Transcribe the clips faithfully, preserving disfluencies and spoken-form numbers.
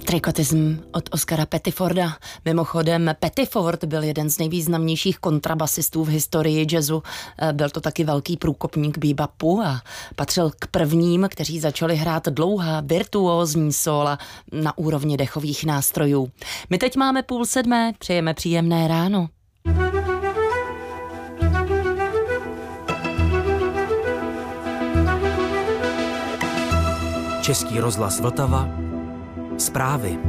Trikotism od Oscara Pettiforda. Mimochodem, Pettiford byl jeden z nejvýznamnějších kontrabasistů v historii jazzu. Byl to taky velký průkopník bebopu a patřil k prvním, kteří začali hrát dlouhá, virtuózní sóla na úrovni dechových nástrojů. My teď máme půl sedmé, přejeme příjemné ráno. Český rozhlas Vltava. Zprávy.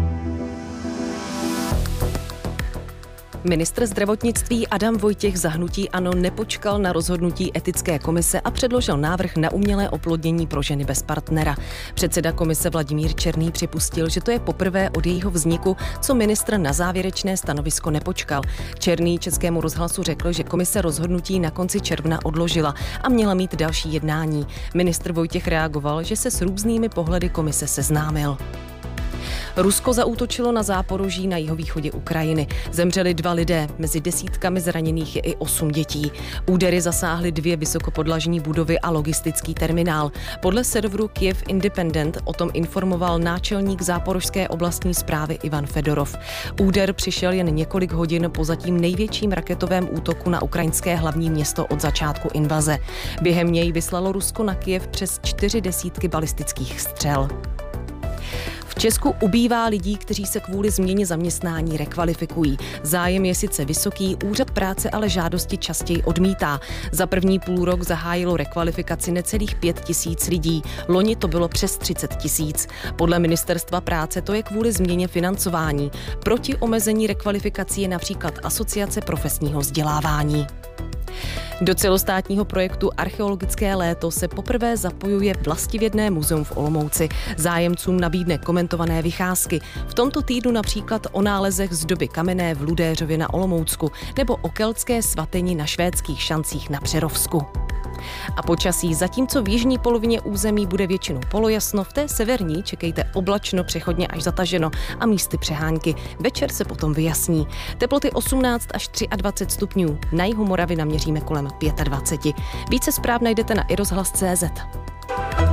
Ministr zdravotnictví Adam Vojtěch za hnutí ANO nepočkal na rozhodnutí etické komise a předložil návrh na umělé oplodnění pro ženy bez partnera. Předseda komise Vladimír Černý připustil, že to je poprvé od jejího vzniku, co ministr na závěrečné stanovisko nepočkal. Černý Českému rozhlasu řekl, že komise rozhodnutí na konci června odložila a měla mít další jednání. Ministr Vojtěch reagoval, že se s různými pohledy komise seznámil. Rusko zaútočilo na Záporoží na jihovýchodě Ukrajiny. Zemřeli dva lidé, mezi desítkami zraněných je i osm dětí. Údery zasáhly dvě vysokopodlažní budovy a logistický terminál. Podle serveru Kyiv Independent o tom informoval náčelník záporožské oblastní správy Ivan Fedorov. Úder přišel jen několik hodin po zatím největším raketovém útoku na ukrajinské hlavní město od začátku invaze. Během něj vyslalo Rusko na Kyjev přes čtyři desítky balistických střel. V Česku ubývá lidí, kteří se kvůli změně zaměstnání rekvalifikují. Zájem je sice vysoký, úřad práce ale žádosti častěji odmítá. Za první půlrok zahájilo rekvalifikaci necelých pět tisíc lidí. Loni to bylo přes třicet tisíc. Podle ministerstva práce to je kvůli změně financování. Proti omezení rekvalifikací je například Asociace profesního vzdělávání. Do celostátního projektu Archeologické léto se poprvé zapojuje Vlastivědné muzeum v Olomouci. Zájemcům nabídne komentované vycházky. V tomto týdnu například o nálezech z doby kamenné v Ludéřově na Olomoucku nebo o keltské svatyni na švédských šancích na Přerovsku. A počasí, zatímco v jižní polovině území bude většinou polojasno, v té severní čekejte oblačno, přechodně až zataženo a místy přehánky. Večer se potom vyjasní. Teploty osmnáct až dvacet tři stupňů. Na jihu Moravy naměříme kolem dvacet pět. Více zpráv najdete na i rozhlas tečka cé zet.